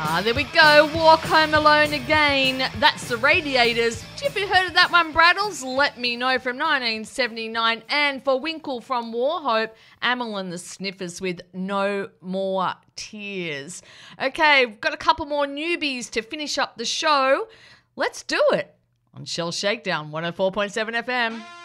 There we go. Walk Home Alone again. That's the Radiators. Have you heard of that one, Braddles? Let me know, from 1979. And for Winkle from Warhope, Amyl and the Sniffers with No More Tears. Okay, we've got a couple more newbies to finish up the show. Let's do it on Shell Shakedown 104.7 FM.